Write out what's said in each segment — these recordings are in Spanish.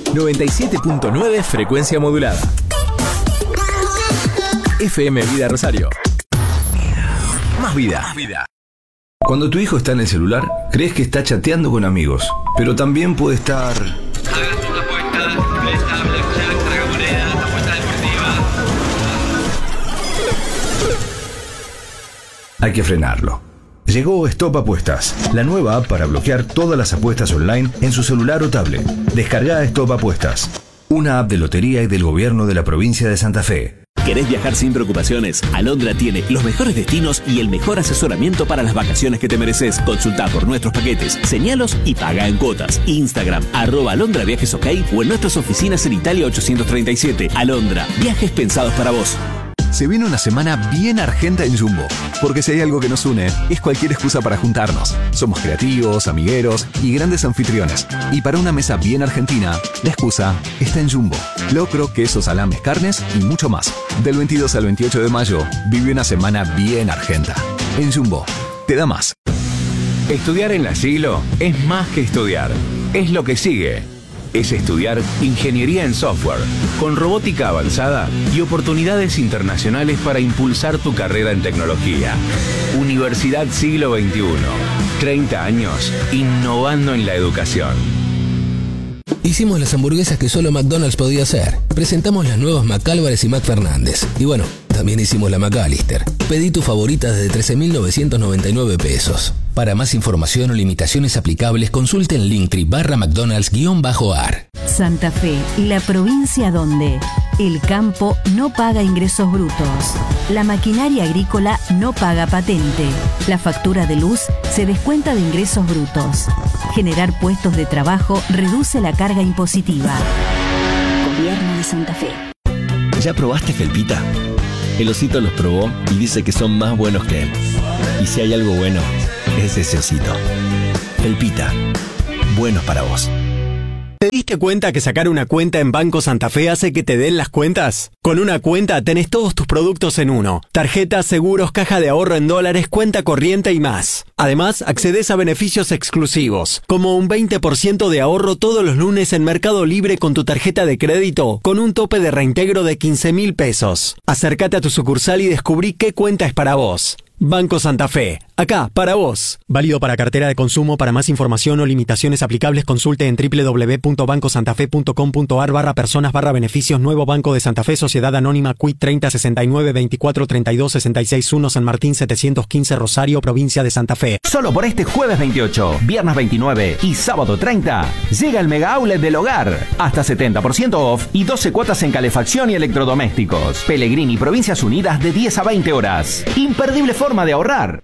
97.9 frecuencia modulada. FM Vida Rosario. Más vida. Más vida. Cuando tu hijo está en el celular, crees que está chateando con amigos, pero también puede estar... Hagan tus apuestas, ruleta, blackjack, tragamonedas, apuesta deportiva. Hay que frenarlo. Llegó Stop Apuestas, la nueva app para bloquear todas las apuestas online en su celular o tablet. Descarga Stop Apuestas, una app de lotería y del gobierno de la provincia de Santa Fe. ¿Querés viajar sin preocupaciones? Alondra tiene los mejores destinos y el mejor asesoramiento para las vacaciones que te mereces. Consulta por nuestros paquetes, señalos y paga en cuotas. Instagram, @AlondraViajesOK o en nuestras oficinas en Italia 837. Alondra, viajes pensados para vos. Se viene una semana bien argenta en Jumbo, porque si hay algo que nos une, es cualquier excusa para juntarnos. Somos creativos, amigueros y grandes anfitriones. Y para una mesa bien argentina, la excusa está en Jumbo. Locro, quesos, salames, carnes y mucho más. Del 22 al 28 de mayo, vive una semana bien argenta. En Jumbo, te da más. Estudiar en la Siglo es más que estudiar. Es lo que sigue. Es estudiar ingeniería en software, con robótica avanzada y oportunidades internacionales para impulsar tu carrera en tecnología. Universidad Siglo XXI. 30 años innovando en la educación. Hicimos las hamburguesas que solo McDonald's podía hacer. Presentamos las nuevas McAlvarez y McFernández. Y bueno, también hicimos la McAllister. Pedí tu favorita desde 13.999 pesos. Para más información o limitaciones aplicables, consulte en Linktree/McDonald's_AR. Santa Fe, la provincia donde el campo no paga ingresos brutos, la maquinaria agrícola no paga patente, la factura de luz se descuenta de ingresos brutos. Generar puestos de trabajo reduce la carga impositiva. Gobierno de Santa Fe. ¿Ya probaste Felpita? El osito los probó y dice que son más buenos que él. Y si hay algo bueno, es ese osito. Felpita, buenos para vos. ¿Te diste cuenta que sacar una cuenta en Banco Santa Fe hace que te den las cuentas? Con una cuenta tenés todos tus productos en uno. Tarjetas, seguros, caja de ahorro en dólares, cuenta corriente y más. Además, accedes a beneficios exclusivos, como un 20% de ahorro todos los lunes en Mercado Libre con tu tarjeta de crédito, con un tope de reintegro de 15.000 pesos. Acércate a tu sucursal y descubrí qué cuenta es para vos. Banco Santa Fe, acá, para vos. Válido para cartera de consumo. Para más información o limitaciones aplicables, consulte en www.bancosantafe.com.ar/personas/beneficios. Nuevo Banco de Santa Fe, Sociedad Anónima, Quit 30 69 24 32 66 1, San Martín 715, Rosario, provincia de Santa Fe. Solo por este jueves 28, viernes 29 y sábado 30, llega el Mega Outlet del Hogar. Hasta 70% off y 12 cuotas en calefacción y electrodomésticos. Pellegrini, Provincias Unidas, de 10 a 20 horas. Imperdible forma de ahorrar.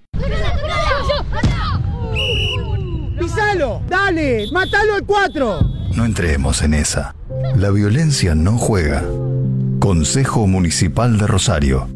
¡Pisalo! ¡Dale! ¡Mátalo al 4! No entremos en esa. La violencia no juega. Consejo Municipal de Rosario.